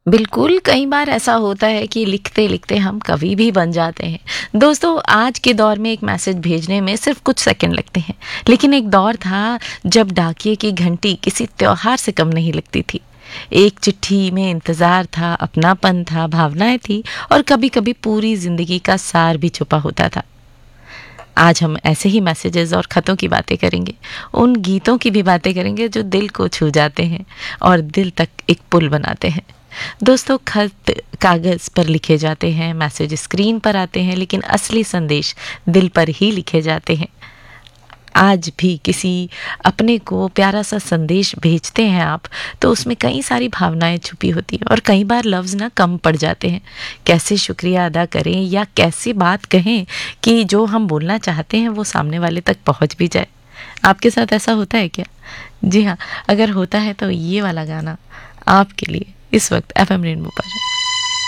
बिल्कुल, कई बार ऐसा होता है कि लिखते-लिखते हम कवि भी बन जाते हैं। दोस्तों, आज के दौर में एक मैसेज भेजने में सिर्फ़ कुछ सेकंड लगते हैं, लेकिन एक दौर था जब डाकिये की घंटी किसी त्योहार से कम नहीं लगती थी। एक चिट्ठी में इंतज़ार था, अपनापन था, भावनाएँ थी और कभी-कभी पूरी ज़िंदगी का सार भी छुपा होता था। आज हम ऐसे ही मैसेजेस और ख़तों की बातें करेंगे, उन गीतों की भी बातें करेंगे जो दिल को छू जाते हैं और दिल तक एक पुल बनाते हैं। दोस्तों, खत कागज़ पर लिखे जाते हैं, मैसेज स्क्रीन पर आते हैं, लेकिन असली संदेश दिल पर ही लिखे जाते हैं। आज भी किसी अपने को प्यारा सा संदेश भेजते हैं आप, तो उसमें कई सारी भावनाएं छुपी होती हैं और कई बार लफ्ज़ ना कम पड़ जाते हैं। कैसे शुक्रिया अदा करें या कैसे बात कहें कि जो हम बोलना चाहते हैं वो सामने वाले तक पहुंच भी जाए। आपके साथ ऐसा होता है क्या? जी हाँ, अगर होता है तो ये वाला गाना आपके लिए इस वक्त एफएम रेनबो पर है।